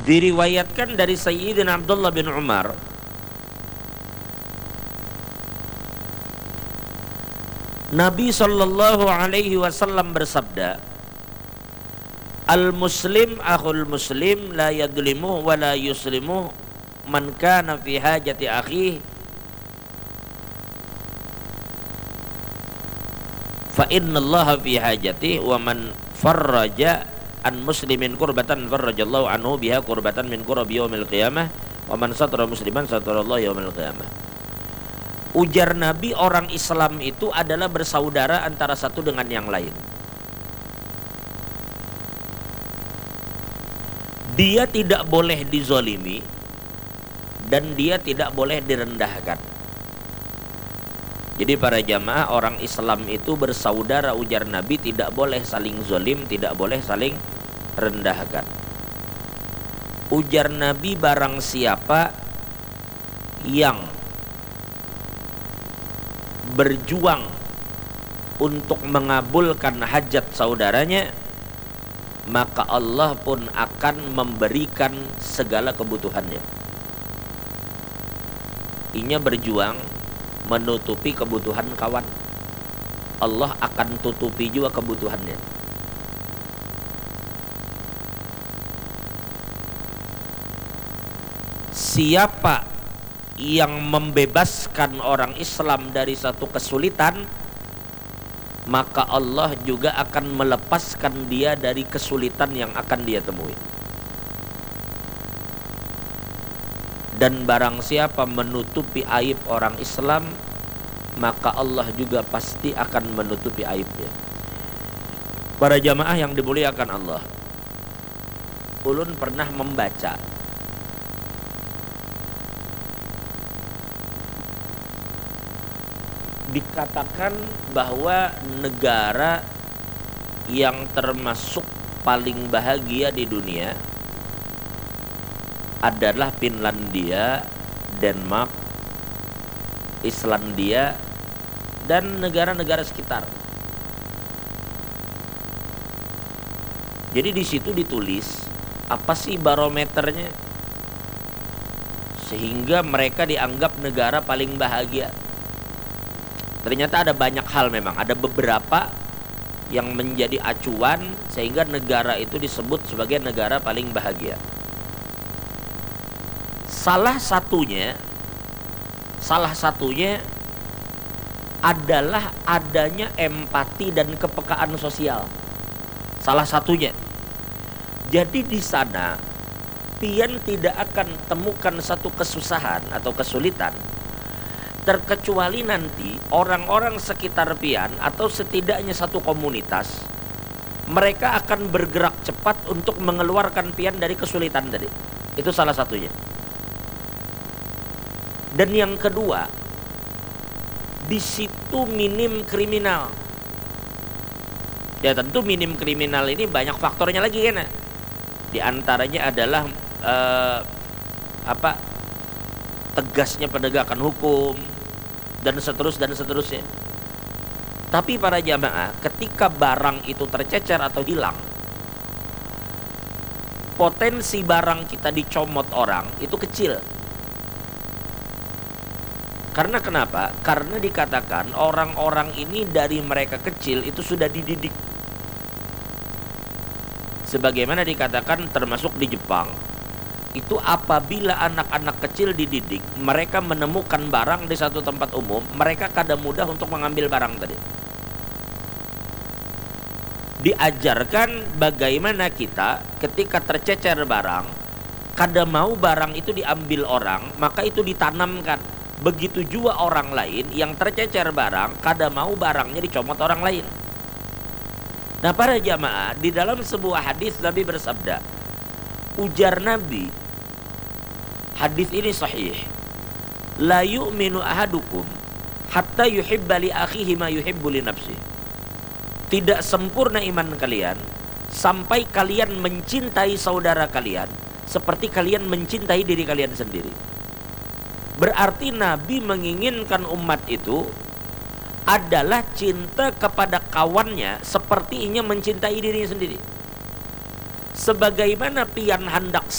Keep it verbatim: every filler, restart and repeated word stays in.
Diriwayatkan dari Sayyidina Abdullah bin Umar, Nabi sallallahu alaihi wasallam bersabda, Al-muslim akhul muslim la yadlimu wa la yuslimu man kana fi hajati akhihi fa innallaha fi hajati wa man farraja an muslimin kurbatan farrajallahu anhu biha kurbatan min kurabi yaumil qiyamah wa man satara musliman satarallahu yaumil qiyamah. Ujar Nabi, orang Islam itu adalah bersaudara antara satu dengan yang lain. Dia tidak boleh dizolimi dan dia tidak boleh direndahkan. Jadi para jamaah, orang Islam itu bersaudara, ujar Nabi, tidak boleh saling zolim, tidak boleh saling rendahkan. Ujar Nabi, barang siapa yang berjuang untuk mengabulkan hajat saudaranya, maka Allah pun akan memberikan segala kebutuhannya. Inya berjuang menutupi kebutuhan kawan, Allah akan tutupi juga kebutuhannya. Siapa yang membebaskan orang Islam dari satu kesulitan, maka Allah juga akan melepaskan dia dari kesulitan yang akan dia temui. Dan barang siapa menutupi aib orang Islam, maka Allah juga pasti akan menutupi aibnya. Para jamaah yang dimuliakan Allah, ulun pernah membaca dikatakan bahwa negara yang termasuk paling bahagia di dunia adalah Finlandia, Denmark, Islandia, dan negara-negara sekitar. Jadi di situ ditulis apa sih barometernya sehingga mereka dianggap negara paling bahagia. Ternyata ada banyak hal, memang ada beberapa yang menjadi acuan sehingga negara itu disebut sebagai negara paling bahagia. Salah satunya Salah satunya adalah adanya empati dan kepekaan sosial. Salah satunya. Jadi di sana pian tidak akan temukan satu kesusahan atau kesulitan terkecuali nanti orang-orang sekitar pian atau setidaknya satu komunitas, mereka akan bergerak cepat untuk mengeluarkan pian dari kesulitan tadi. Itu salah satunya. Dan yang kedua, di situ minim kriminal. Ya tentu minim kriminal ini banyak faktornya lagi kan. Di antaranya adalah eh, apa? tegasnya penegakan hukum dan seterusnya dan seterusnya. Tapi para jamaah, ketika barang itu tercecer atau hilang, potensi barang kita dicomot orang itu kecil. Karena kenapa? Karena dikatakan orang-orang ini dari mereka kecil itu sudah dididik. Sebagaimana dikatakan termasuk di Jepang, itu apabila anak-anak kecil dididik, mereka menemukan barang di satu tempat umum, mereka kadang mudah untuk mengambil barang tadi. Diajarkan bagaimana kita ketika tercecer barang, kadang mau barang itu diambil orang, maka itu ditanamkan. Begitu juga orang lain yang tercecer barang, kadang mau barangnya dicomot orang lain. Nah para jamaah, di dalam sebuah hadis Nabi bersabda, ujar Nabi, hadis ini sahih, la yu'minu ahadukum hatta yuhibba li akhihi ma yuhibbu li nafsihi. Tidak sempurna iman kalian sampai kalian mencintai saudara kalian seperti kalian mencintai diri kalian sendiri. Berarti Nabi menginginkan umat itu adalah cinta kepada kawannya seperti ia mencintai dirinya sendiri. Sebagaimana pian hendak